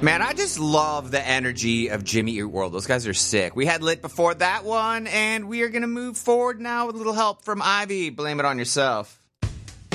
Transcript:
Man, I just love the energy of Jimmy Eat World. Those guys are sick. We had Lit before that one, and we are going to move forward now with a little help from Ivy. Blame It On Yourself.